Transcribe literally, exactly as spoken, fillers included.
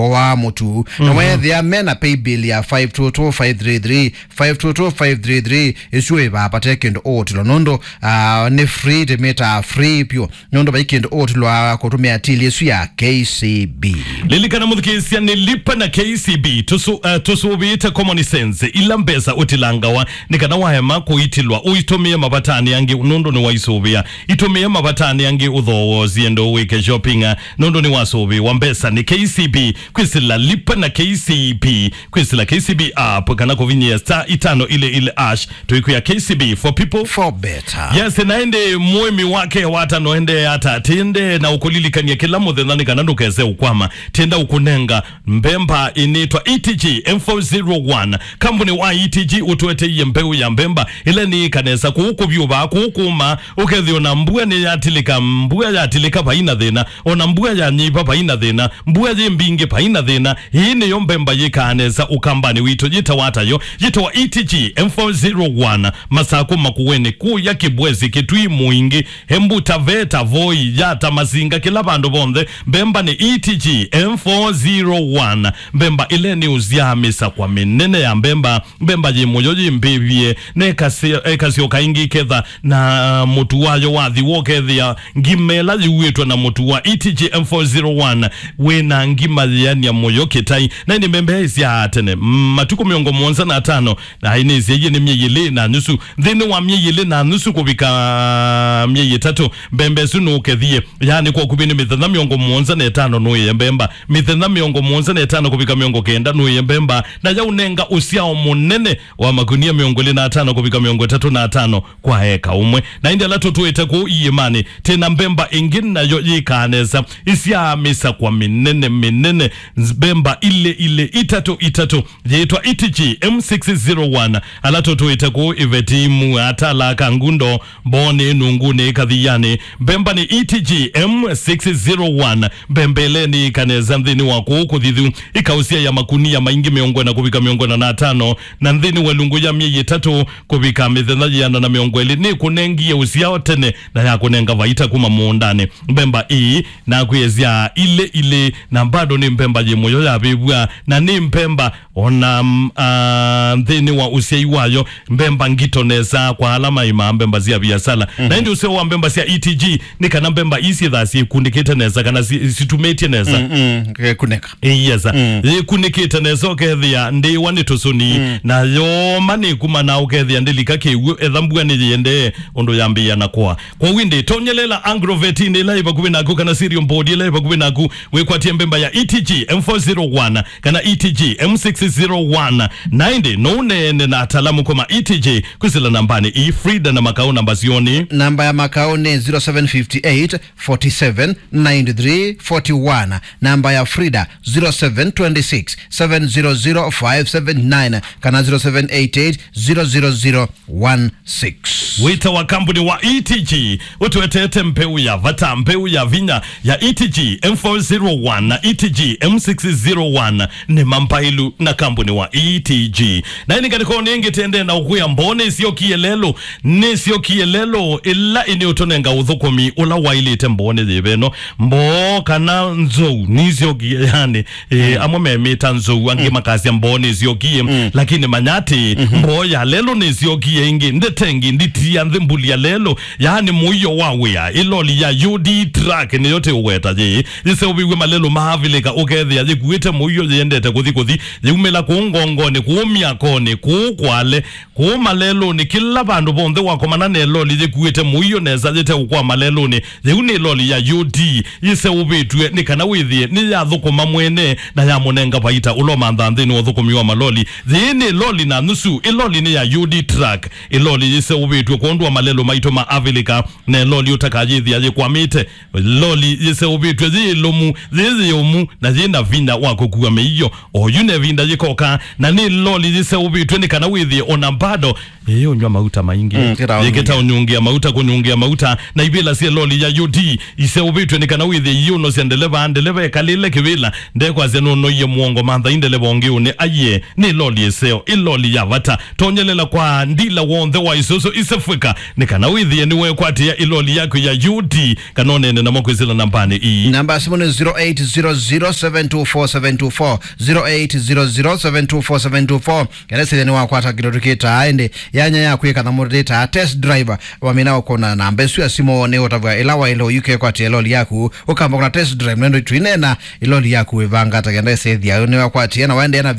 owa mutu na wethe amena pay bill ya five two two five three three five two two five three three iswe ba pate kendo otilo nondo uh, ne free de meta free pio nondo ba kendo otilo akotumia tili yesu ya K C B lilikana mudhikisia nilipa na K C B tusu uh, tusu biita common sense ilambeza utilangawa nikana wahema kuitilwa uitomie mabatani yangi nondo ni waisubia itomie mabatani yangi udho ziendo wike shopping nondo ni wasubi wambesa ni K C B kwisila lipa na K C B kwisila K C B app kana kuvinyia star itano ile ile ash tuiku ya K C B for people for better. Yes, naende muemi wake wata noende hata tende na ukulili kila mudhe nani kanando keze ukwama tenda ukunenga mbemba initwa E T G M four oh one kambuni wa E T G utuwete iye mbeu ya mbemba ile ni kanesa kuhuku vyuba kuhukuma ukedhi onambua ni yatilika mbua yatilika paina dhena onambua ya nyipa paina dhena mbua ya mbinge paina dhena hii ni yombemba ye kanesa ukambani wito jita wata yo jita wa E T G M four oh one masako makuwene kuu ya kibwezi kitui muingi hembu taveta voi yata mazinga kila bando bonde mbemba ni E T G M four oh one mbemba ile ni uziamisa kwa minene ya mbemba mbemba jimojoji mbivye ne kasi kasi okaingi kedha na mutu wayo wathi woke ya ngimela jiwetwa na mutu wa E T G M four oh one wena ngima yani ya moyo ketai na ni mbemba hizi ya atene matuko miongo mwonza na tano na hini hizi ni mieyele na nusu dhini wa mieyele na nusu kubika mieye tatu mbembe sunu ukedhie yani kwa kubini mithana miongo mwonza na etano nuye mbemba mithana miongo mwonza na etano kubika miongo kenda nuye mbemba na ya unenga usiao munene wa magunia miongo lina atano kubika miongo tatu na atano kwa heka umwe na indi alato tuwete ku iimani tena mbemba ingine na yo yikaneza isia misa kwa minene minene mbemba ile ile itatu itatu yeitwa E T G M six oh one alato tuwete ku ivetimu atala kangundo bone nungune kadhiyane mbemba ni E T G M six oh one mbembele ni kaneza mdhini wako kudhidhu ikausia ya makuni ya maingi miongo na kubika miongo na natano na mdhini walungu ya miye tatu kubika mithanaji ya na miongo ili ni kunengi ya usiao tene na ya kunenga vaita kuma muundane mbemba ii na kuyezia ile ile na bado ni mbemba jimoyo ya bibua na ni mbemba ona uh, mdhini wa usia iwayo mbemba ngito neza kwa alama ima mbemba zia biasala mm -hmm. na hindi usio wa mbemba sia E T G ni kana mbemba isi dhasi kundikita neza kana situmeti neza mm -hmm. kuneka iyeza mm -hmm. kunikita neza okethia ndi wani tusuni mm -hmm. na yo mani kuma na okethia ndilika kiwu edhambua ni yende ondo yambia na kwa kwa windi tonyelela angroveti ni laiba kubinaku kana Sirion Bodi laiba kubinaku wekwatia mbemba ya E T G M four oh one kana E T G M six oh one naindi nune na atalamu kuma E T G kusila nambani E Frida na makao namba zioni namba ya makao ni zero seven five eight four seven nine three four one namba ya Frida zero seven two six seven zero zero five seven nine kana zero seven eight eight zero zero zero one six wita wa kampuni wa E T G utuwetete mpeu ya vata mpeu ya vinya ya E T G M four oh one na E T G M six oh one ni mampailu na kampuni wa E T G na ini katika ningi tende na ukuya mbone sio kielelo ni sio kielelo ila ini utonenga udhukumi ula waili tembone jibeno mbo kana nzou ni sio kie yani mm. e, amwe memeta nzou wangi mm. makasi ya mbone sio kie mm. lakini manyati mm -hmm. mbo ya lelo ni sio kie ingi ndetengi nditi ya ndhimbuli ya lelo yani muyo wawea iloli ya U D track ni yote uweta je jise ubiwe malelo mahavilika ukezi ya jikuwete muyo jendete kuthi kuthi jumela kuungongoni kuumia koni kuukwale kuumalelo ni kila bandu bonde wako manane loli jikuwete muyo neza jete ukwa malelo ni juni loli ya U D jise ubitwe ni kana withie ni ya dhukuma mwene na ya munenga paita ulo mandhandhini wa dhukumiwa maloli zini loli na nusu iloli ni ya U D track iloli jise ubitwe kuondua malelo maito maavilika ne loli utakajithi aje kwa mite loli jise ubitwe zi lomu zizi yomu na zina vinda wako kuwa meiyo o yune vinda jikoka na ni loli jise ubitwe ni kana withi onambado iyo nywa mauta maingi mm, yeketa unyungia mauta kunyungia mauta na ibila siya loli ya U D jise ubitwe ni kana withi iyo no siyandeleva andeleva kalile kivila ndekwa zeno no ye muongo manda indeleva ongiune aye ni loli yeseo iloli ya vata tonyelela kwa ndila wonde wa isoso isefwika ni kana withi niwe kwa tia iloli yako ya U D kanone na moko zila nambani i namba simone zero eight zero zero seven seven two four seven two four zero eight zero zero seven two four seven two four kene sene wa kwata kidorikita aende yanya ya kwika na moderator test driver wamina ukona na mbesu ya simo ne otavwa ilawa ilo yuke kwa teloli yaku ukamba kuna test drive nendo twinena iloli yaku evanga takenda sethia ne wa kwati na waende na